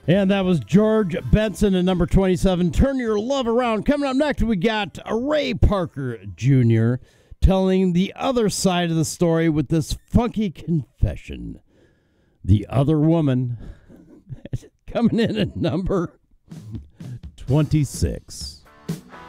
And that was George Benson at number 27. Turn Your Love Around. Coming up next, we got Ray Parker Jr. telling the other side of the story with this funky confession. The Other Woman coming in at number 26.